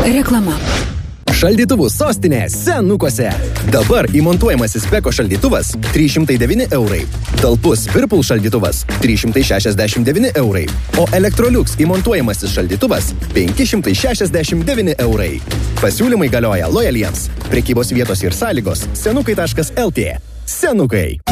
Reklama. Šaldytuvų sostinė Senukuose. Dabar įmontuojamasis Beko šaldytuvas 309 eurai. Talpus Whirlpool šaldytuvas 369 eurai. O Electrolux įmontuojamasis šaldytuvas 569 eurai. Pasiūlymai galioja lojaliems. Prekybos vietos ir sąlygos senukai.lt. Senukai.